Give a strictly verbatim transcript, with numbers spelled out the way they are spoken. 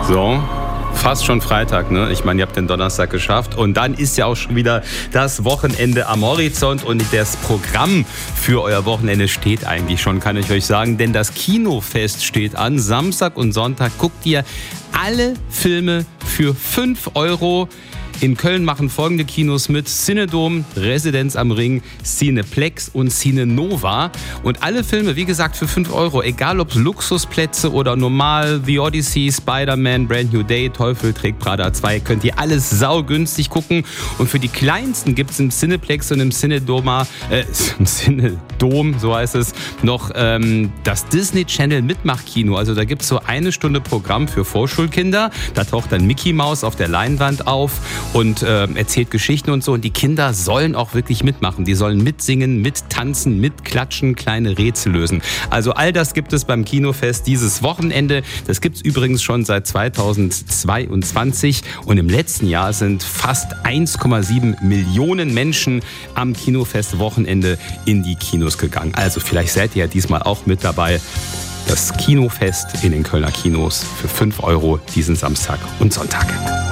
So, fast schon Freitag, ne? Ich meine, ihr habt den Donnerstag geschafft und dann ist ja auch schon wieder das Wochenende am Horizont und das Programm für euer Wochenende steht eigentlich schon, kann ich euch sagen, denn das Kinofest steht an. Samstag und Sonntag guckt ihr alle Filme für fünf Euro. In Köln machen folgende Kinos mit: Cinedom, Residenz am Ring, Cineplex und Cinenova. Und alle Filme, wie gesagt, für fünf Euro. Egal ob Luxusplätze oder normal, The Odyssey, Spider-Man, Brand New Day, Teufel trägt Prada zwei, könnt ihr alles saugünstig gucken. Und für die Kleinsten gibt es im Cineplex und im Cinedoma, äh, im Cinedom, so heißt es, noch ähm, das Disney Channel Mitmachkino. Also da gibt es so eine Stunde Programm für Vorschulkinder. Da taucht dann Mickey Mouse auf der Leinwand auf und äh, erzählt Geschichten und so. Und die Kinder sollen auch wirklich mitmachen. Die sollen mitsingen, mittanzen, mitklatschen, kleine Rätsel lösen. Also all das gibt es beim Kinofest dieses Wochenende. Das gibt es übrigens schon seit zweitausendzweiundzwanzig. Und im letzten Jahr sind fast eins Komma sieben Millionen Menschen am Kinofest-Wochenende in die Kinos gegangen. Also vielleicht seid ihr ja diesmal auch mit dabei. Das Kinofest in den Kölner Kinos für fünf Euro diesen Samstag und Sonntag.